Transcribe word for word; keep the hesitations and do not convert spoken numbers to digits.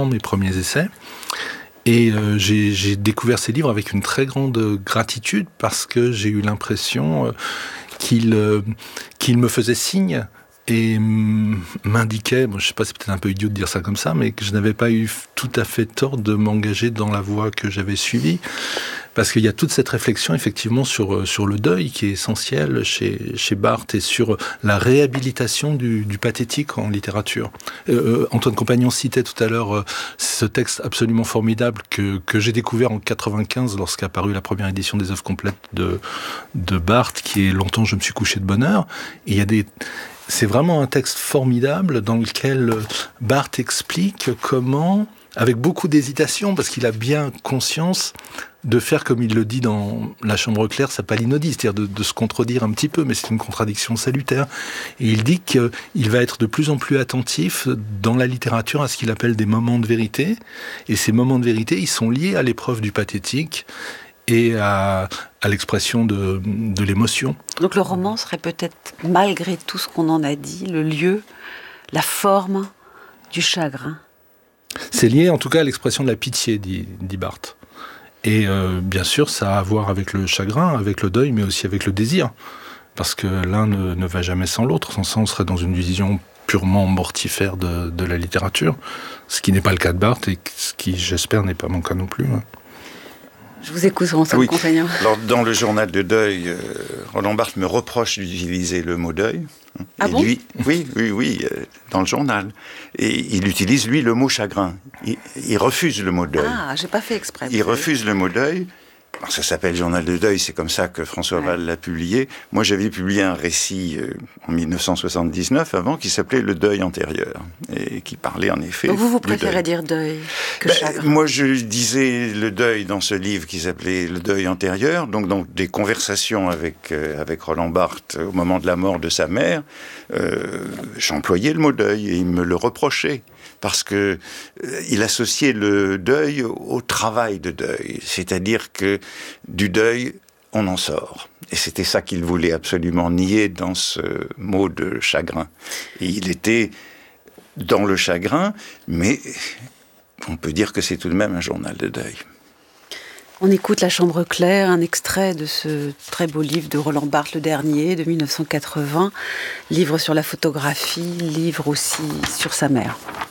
vraiment mes premiers essais. Et euh, j'ai, j'ai découvert ces livres avec une très grande gratitude parce que j'ai eu l'impression euh, qu'il, euh, qu'il me faisait signe et m'indiquait, bon, je ne sais pas, c'est peut-être un peu idiot de dire ça comme ça, mais que je n'avais pas eu tout à fait tort de m'engager dans la voie que j'avais suivie. Parce qu'il y a toute cette réflexion, effectivement, sur, sur le deuil qui est essentiel chez, chez Barthes et sur la réhabilitation du, du pathétique en littérature. Euh, Antoine Compagnon citait tout à l'heure euh, ce texte absolument formidable que, que j'ai découvert en quatre-vingt-quinze lorsqu'a paru la première édition des œuvres complètes de, de Barthes, qui est « Longtemps je me suis couché de bonne heure ». Et il y a des... C'est vraiment un texte formidable dans lequel Barthes explique comment, avec beaucoup d'hésitation, parce qu'il a bien conscience de faire, comme il le dit dans La Chambre claire, sa palinodie, c'est-à-dire de, de se contredire un petit peu, mais c'est une contradiction salutaire. Et il dit qu'il va être de plus en plus attentif dans la littérature à ce qu'il appelle des moments de vérité. Et ces moments de vérité, ils sont liés à l'épreuve du pathétique et à, à l'expression de, de l'émotion. Donc le roman serait peut-être, malgré tout ce qu'on en a dit, le lieu, la forme du chagrin. C'est lié en tout cas à l'expression de la pitié, dit, dit Barthes. Et euh, bien sûr, ça a à voir avec le chagrin, avec le deuil, mais aussi avec le désir. Parce que l'un ne, ne va jamais sans l'autre. Sans ça, on serait dans une vision purement mortifère de, de la littérature. Ce qui n'est pas le cas de Barthes et ce qui, j'espère, n'est pas mon cas non plus. Hein. Je vous écoute, Antoine oui. Compagnon. Alors, dans le journal de deuil, euh, Roland Barthes me reproche d'utiliser le mot deuil. Ah et bon lui, oui, oui, oui, euh, dans le journal. Et il utilise, lui, le mot chagrin. Il, il refuse le mot deuil. Ah, j'ai pas fait exprès. Il refuse le mot deuil. Alors, ça s'appelle Journal de deuil, c'est comme ça que François ouais. Val l'a publié. Moi, j'avais publié un récit euh, en dix-neuf cent soixante-dix-neuf, avant, qui s'appelait Le deuil antérieur, et qui parlait en effet... Donc vous, vous du préférez deuil. dire deuil que ben, chagrin? Moi, je disais le deuil dans ce livre qui s'appelait Le deuil antérieur, donc, donc des conversations avec, euh, avec Roland Barthes au moment de la mort de sa mère. Euh, j'employais le mot deuil, et il me le reprochait. Parce que euh, il associait le deuil au travail de deuil, c'est-à-dire que du deuil, on en sort. Et c'était ça qu'il voulait absolument nier dans ce mot de chagrin. Et il était dans le chagrin, mais on peut dire que c'est tout de même un journal de deuil. On écoute La Chambre claire, un extrait de ce très beau livre de Roland Barthes, le dernier, de dix-neuf cent quatre-vingts, livre sur la photographie, livre aussi sur sa mère.